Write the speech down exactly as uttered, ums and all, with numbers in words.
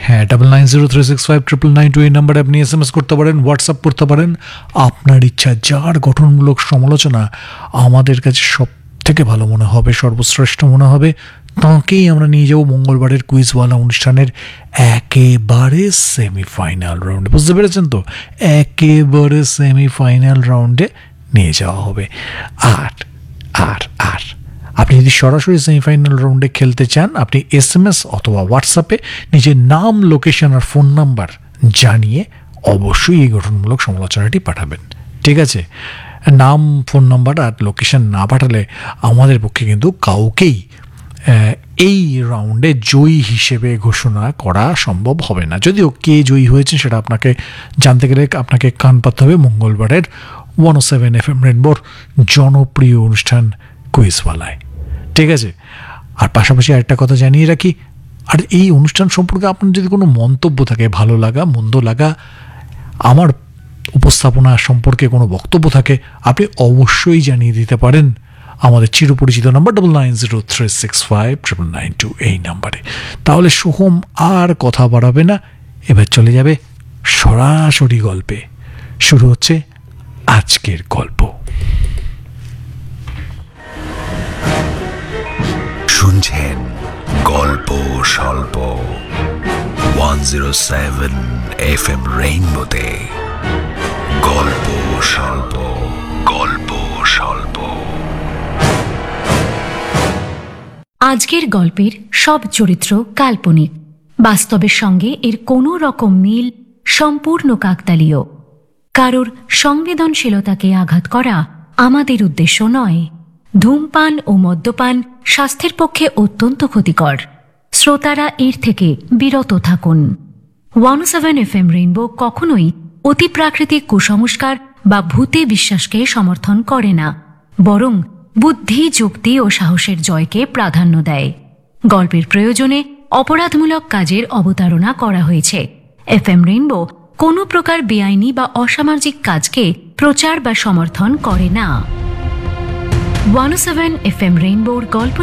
হ্যাঁ, double nine zero three six five triple nine two এই নাম্বারে আপনি এস এম এস করতে পারেন, হোয়াটসঅ্যাপ করতে পারেন। আপনার ইচ্ছা, যার গঠনমূলক সমালোচনা আমাদের কাছে সব থেকে ভালো মনে হবে, সর্বশ্রেষ্ঠ মনে হবে, তাঁকেই আমরা নিয়ে যাবো মঙ্গলবারের কুইজওয়ালা অনুষ্ঠানের একেবারে সেমিফাইনাল রাউন্ডে। বুঝতে পেরেছেন তো? একেবারে সেমিফাইনাল রাউন্ডে নিয়ে যাওয়া হবে। আর আর আর আপনি যদি সরাসরি সেমিফাইনাল রাউন্ডে খেলতে চান, আপনি এস এম এস অথবা হোয়াটসঅ্যাপে নিজের নাম, লোকেশন আর ফোন নাম্বার জানিয়ে অবশ্যই এই গঠনমূলক সমালোচনাটি পাঠাবেন। ঠিক আছে? নাম, ফোন নাম্বার আর লোকেশন না পাঠালে আমাদের পক্ষে কিন্তু কাউকেই এই রাউন্ডে জয়ী হিসেবে ঘোষণা করা সম্ভব হবে না। যদিও কে জয়ী হয়েছে সেটা আপনাকে জানতে গেলে আপনাকে কান পাততে হবে মঙ্গলবারের ওয়ান ও সেভেন এফ এম রেনবোর জনপ্রিয় অনুষ্ঠান কুইজওয়ালায়। ঠিক আছে? আর পাশাপাশি আরেকটা কথা জানিয়ে রাখি, আর এই অনুষ্ঠান সম্পর্কে আপনার যদি কোনো মন্তব্য থাকে, ভালো লাগা, মন্দ লাগা, আমার উপস্থাপনা সম্পর্কে কোনো বক্তব্য থাকে, আপনি অবশ্যই জানিয়ে দিতে পারেন আমাদের চিরপরিচিত number double nine zero three six five triple nine two এই নাম্বারে। তাহলে সোহম আর কথা বাড়াবে না, এবার চলে যাবে সরাসরি গল্পে। শুরু হচ্ছে আজকের গল্প। শুনছেন গল্প স্বল্প one zero seven F M রেইনবোতে। গল্প স্বল্প, গল্প স্বল্প। আজকের গল্পের সব চরিত্র কাল্পনিক, বাস্তবের সঙ্গে এর কোনো রকম মিল সম্পূর্ণ কাকতালীয়। কারোর সংবেদনশীলতাকে আঘাত করা আমাদের উদ্দেশ্য নয়। ধূমপান ও মদ্যপান স্বাস্থ্যের পক্ষে অত্যন্ত ক্ষতিকর। শ্রোতারা এর থেকে বিরত থাকুন। One seven F M rainbow কখনোই অতি প্রাকৃতিক কুসংস্কার বা ভূতে বিশ্বাসকে সমর্থন করে না, বরং বুদ্ধি, যুক্তি ও সাহসের জয়কে প্রাধান্য দেয়। গল্পের প্রয়োজনে অপরাধমূলক কাজের অবতারণা করা হয়েছে। এফ এম রেইনবো কোনো প্রকার বেআইনি বা অসামাজিক কাজকে প্রচার বা সমর্থন করে না। ওয়ান সেভেন এফ এম রেইনবোর গল্প